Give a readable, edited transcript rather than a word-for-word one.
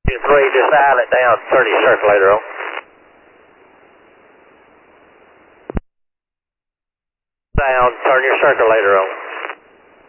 3, just dial it down, turn your circulator on. Down, turn your circulator on.